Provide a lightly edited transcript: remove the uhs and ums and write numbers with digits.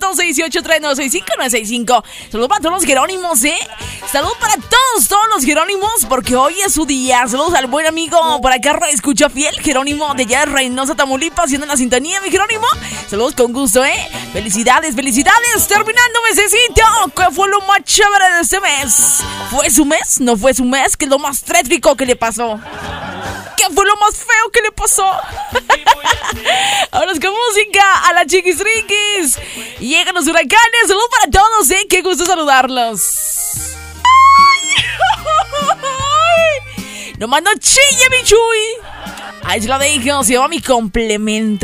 965. Saludos para todos los Jerónimos, Saludos para todos los Jerónimos, porque hoy es su día. Saludos al buen amigo por acá, escucha fiel, Jerónimo de allá de Reynosa, Tamaulipas, haciendo la sintonía, mi Jerónimo. Saludos con gusto, Felicidades. Terminando mesecito. ¿Qué fue lo más chévere de este mes? ¿Fue su mes? ¿No fue su mes? ¿Qué es lo más trétrico que le pasó? ¿Qué fue lo más feo que le pasó? Ahora es con música a la Chiquisriquis. Llegan los huracanes. Saludos para todos, Qué gusto saludarlos. No mando chille, mi Chuy. Ahí se lo dejo. Se llama Mi Complemento.